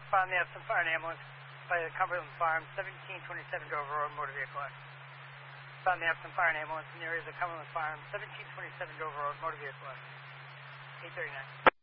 Found the absent fire and ambulance by the Cumberland Farm, 1727 Dover Road, motor vehicle accident. Found the absent fire and ambulance in the area of the Cumberland Farm, 1727 Dover Road, motor vehicle accident. 839.